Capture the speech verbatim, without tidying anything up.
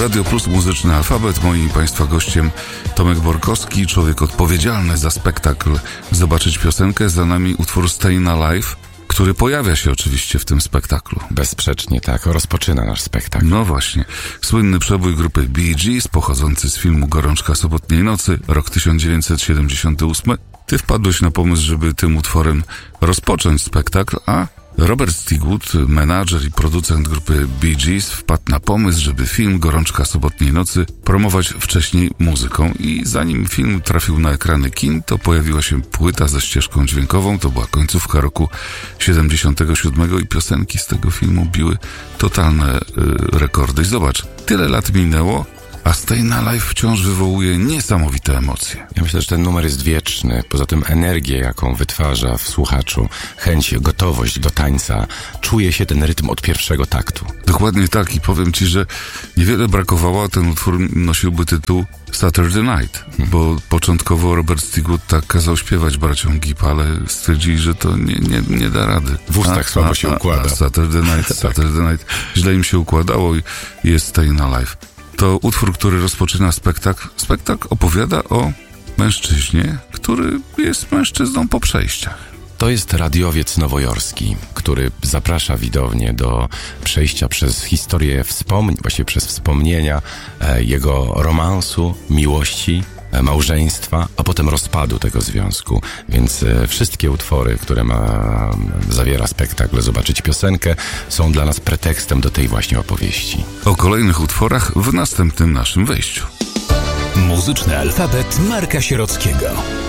Radio Plus, Muzyczny Alfabet. Moim Państwa gościem Tomek Borkowski, człowiek odpowiedzialny za spektakl Zobaczyć piosenkę. Za nami utwór Stayin' Alive, który pojawia się oczywiście w tym spektaklu. Bezsprzecznie tak, rozpoczyna nasz spektakl. No właśnie. Słynny przebój grupy Bee Gees, pochodzący z filmu Gorączka sobotniej nocy, rok tysiąc dziewięćset siedemdziesiąty ósmy. Ty wpadłeś na pomysł, żeby tym utworem rozpocząć spektakl, a Robert Stigwood, menadżer i producent grupy Bee Gees, wpadł na pomysł, żeby film Gorączka sobotniej nocy promować wcześniej muzyką i zanim film trafił na ekrany kin, to pojawiła się płyta ze ścieżką dźwiękową, to była końcówka roku siedemdziesiątego siódmego i piosenki z tego filmu biły totalne yy, rekordy. I zobacz, tyle lat minęło, a Stayin' Alive wciąż wywołuje niesamowite emocje. Ja myślę, że ten numer jest wieczny. Poza tym energię, jaką wytwarza w słuchaczu, chęć, gotowość do tańca, czuje się ten rytm od pierwszego taktu. Dokładnie tak i powiem Ci, że niewiele brakowało, a ten utwór nosiłby tytuł Saturday Night, hmm. bo początkowo Robert Stigwood tak kazał śpiewać braciom Gibb, ale stwierdzili, że to nie, nie, nie da rady. W ustach a, słabo a, się a, układa. A Saturday Night, Saturday Night, źle im się układało i jest Stayin' Alive. To utwór, który rozpoczyna spektakl. Spektakl opowiada o mężczyźnie, który jest mężczyzną po przejściach. To jest radiowiec nowojorski, który zaprasza widownię do przejścia przez historię wspomnień, właściwie przez wspomnienia e, jego romansu, miłości, e, małżeństwa, a potem rozpadu tego związku. Więc e, wszystkie utwory, które ma, zawiera spektakl Zobaczyć piosenkę, są dla nas pretekstem do tej właśnie opowieści. O kolejnych utworach w następnym naszym wejściu. Muzyczny Alfabet Marka Sierockiego.